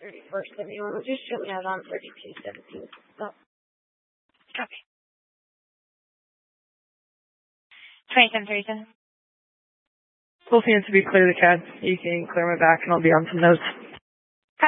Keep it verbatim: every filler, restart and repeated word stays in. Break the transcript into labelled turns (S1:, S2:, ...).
S1: thirty-first if you want to just shoot me out on thirty-two seventeen. So,
S2: Copy. twenty-seven thirty-seven.
S3: Full seems to be clear the cat. You can clear my back and I'll be on some notes.